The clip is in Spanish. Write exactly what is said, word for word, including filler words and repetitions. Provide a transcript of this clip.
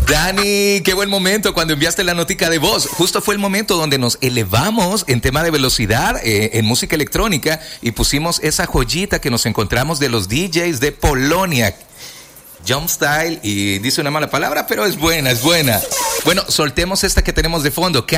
Dani, qué buen momento cuando enviaste la notica de voz. Justo fue el momento donde nos elevamos en tema de velocidad eh, en música electrónica y pusimos esa joyita que nos encontramos de los D Js de Polonia. Jump Style, y dice una mala palabra, pero es buena, es buena. Bueno, soltemos esta que tenemos de fondo.